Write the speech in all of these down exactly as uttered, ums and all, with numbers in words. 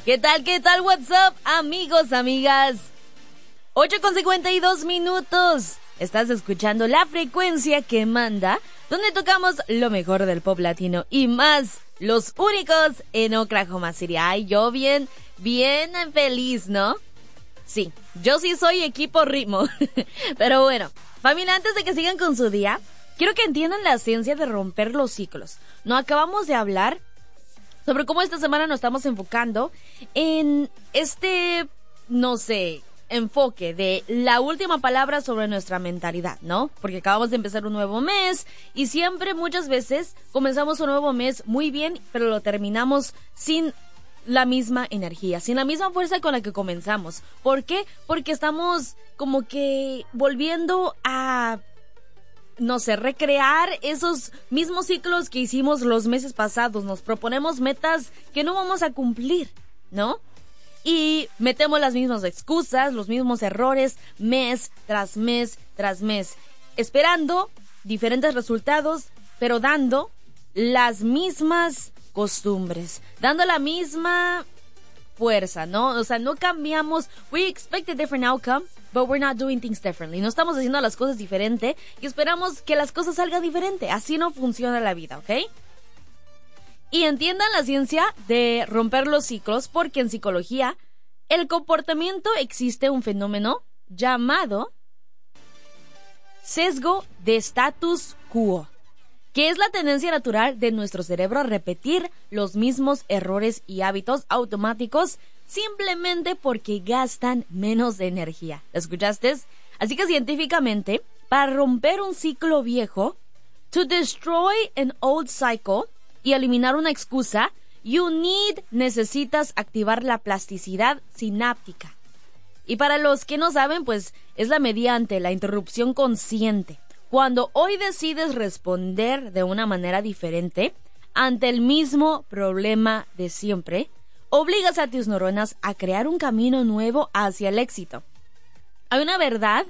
¿Qué tal, qué tal, what's up, amigos, amigas? ocho con cincuenta y dos minutos. Estás escuchando la frecuencia que manda, donde tocamos lo mejor del pop latino y más, los únicos en Oklahoma City. Ay, yo bien, bien feliz, ¿no? Sí, yo sí soy equipo ritmo. Pero bueno, familia, antes de que sigan con su día, quiero que entiendan la ciencia de romper los ciclos. No acabamos de hablar sobre cómo esta semana nos estamos enfocando en este, no sé, enfoque de la última palabra sobre nuestra mentalidad, ¿no? Porque acabamos de empezar un nuevo mes y siempre, muchas veces, comenzamos un nuevo mes muy bien, pero lo terminamos sin la misma energía, sin la misma fuerza con la que comenzamos. ¿Por qué? Porque estamos como que volviendo a, no sé, recrear esos mismos ciclos que hicimos los meses pasados. Nos proponemos metas que no vamos a cumplir, ¿no? Y metemos las mismas excusas, los mismos errores, mes tras mes tras mes, esperando diferentes resultados, pero dando las mismas costumbres, dando la misma fuerza, ¿no? O sea, no cambiamos. We expect a different outcome, but we're not doing things differently. No estamos haciendo las cosas diferente y esperamos que las cosas salgan diferente. Así no funciona la vida, ¿ok? Y entiendan la ciencia de romper los ciclos, porque en psicología, el comportamiento existe un fenómeno llamado sesgo de status quo, que es la tendencia natural de nuestro cerebro a repetir los mismos errores y hábitos automáticos simplemente porque gastan menos de energía. ¿Escuchaste? Así que científicamente, para romper un ciclo viejo, to destroy an old cycle y eliminar una excusa, you need, necesitas activar la plasticidad sináptica. Y para los que no saben, pues es la mediante la interrupción consciente. Cuando hoy decides responder de una manera diferente ante el mismo problema de siempre, obligas a tus neuronas a crear un camino nuevo hacia el éxito. Hay una verdad,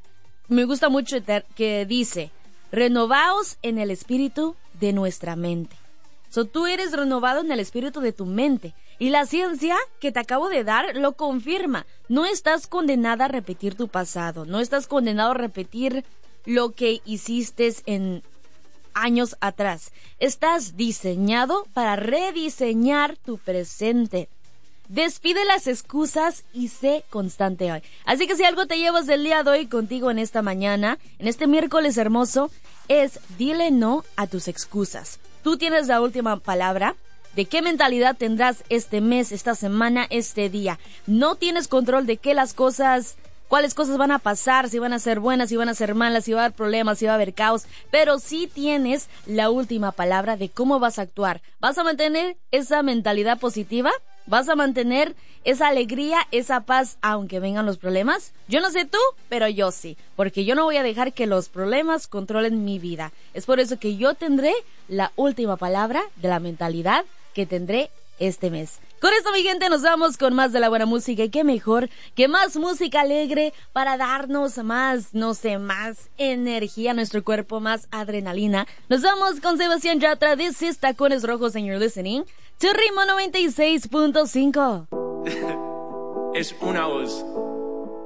me gusta mucho, que dice, renovaos en el espíritu de nuestra mente. So, tú eres renovado en el espíritu de tu mente. Y la ciencia que te acabo de dar lo confirma. No estás condenada a repetir tu pasado. No estás condenado a repetir lo que hiciste en años atrás. Estás diseñado para rediseñar tu presente. Despide las excusas y sé constante hoy. Así que si algo te llevas del día de hoy contigo en esta mañana, en este miércoles hermoso, es dile no a tus excusas. Tú tienes la última palabra de qué mentalidad tendrás este mes, esta semana, este día. No tienes control de qué las cosas, cuáles cosas van a pasar, si van a ser buenas, si van a ser malas, si va a haber problemas, si va a haber caos, pero sí tienes la última palabra de cómo vas a actuar. ¿Vas a mantener esa mentalidad positiva? ¿Vas a mantener esa alegría, esa paz, aunque vengan los problemas? Yo no sé tú, pero yo sí, porque yo no voy a dejar que los problemas controlen mi vida. Es por eso que yo tendré la última palabra de la mentalidad que tendré este mes. Con esto, mi gente, nos vamos con más de la buena música. Y qué mejor que más música alegre para darnos más, no sé, más energía a nuestro cuerpo, más adrenalina. Nos vamos con Sebastián Yatra de Sis Tacones Rojos, and you're listening to Ritmo noventa y seis punto cinco. Es una voz.